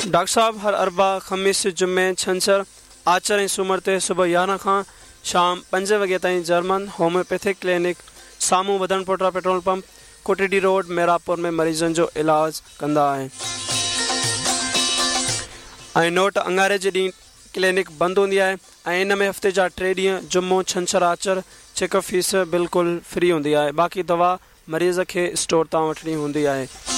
Doctor साहब हर अरबा ख़मीस जुमे छंछर आचर ऐं सूमर ते सुबुह 11 खां शाम 5 वॻे ताईं जर्मन होम्योपैथिक क्लिनिक साम्हूं वधनपोटा पेट्रोल पंप कोटिडी रोड मेरापुर में मरीज़नि जो इलाज कंदा आहिनि। ऐं नोट अंगारे जे ॾींहुं क्लिनिक बंदि हूंदी आहे ऐं इन में हफ़्ते जा 3 ॾींहं जुमो छंछर आचर चेकअप फीस बिल्कुलु फ्री हूंदी आहे। बाक़ी दवा मरीज़ खे स्टोर तां वठणी हूंदी आहे।